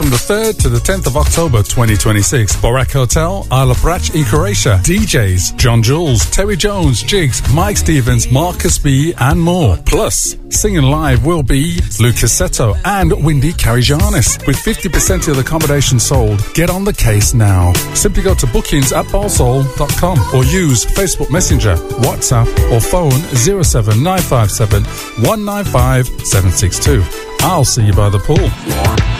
from the 3rd to the 10th of October 2026. Borac Hotel, Isle of Brach in Croatia. DJs, John Jules, Terry Jones, Jigs, Mike Stevens, Marcus B and more. Plus, singing live will be Lucas Seto and Windy Karijanis. With 50% of the accommodation sold, get on the case now. Simply go to bookings@balsall.com or use Facebook Messenger, WhatsApp or phone 07957 195 762. I'll see you by the pool.